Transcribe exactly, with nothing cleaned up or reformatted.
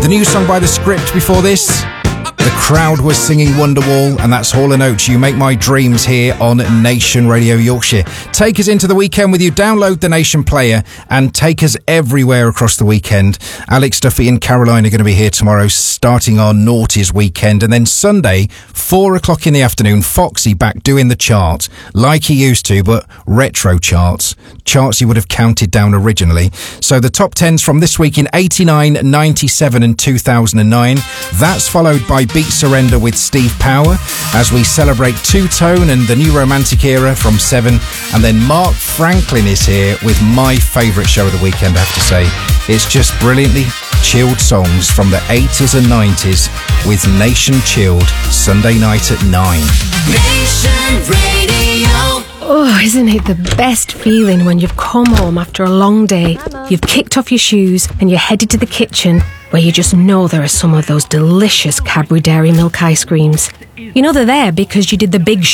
The new song by The Script before this. The crowd was singing Wonderwall, and that's Hall and Oates, You Make My Dreams, here on Nation Radio Yorkshire. Take us into the weekend with you. Download the Nation player and take us everywhere across the weekend. Alex Duffy and Caroline are going to be here tomorrow, starting our Naughties weekend. And then Sunday, four o'clock in the afternoon, Foxy back doing the chart, like he used to, but retro charts. Charts he would have counted down originally. So the top tens from this week in eighty-nine, ninety-seven and two thousand nine. That's followed by Beat Surrender with Steve Power as we celebrate two-tone and the new romantic era from seven. And then Mark Franklin is here with my favourite show of the weekend, I have to say. It's just brilliantly chilled songs from the eighties and nineties with Nation Chilled, Sunday night at nine. Nation Radio. Oh, isn't it the best feeling when you've come home after a long day, you've kicked off your shoes and you're headed to the kitchen where you just know there are some of those delicious Cadbury Dairy Milk ice creams. You know they're there because you did the big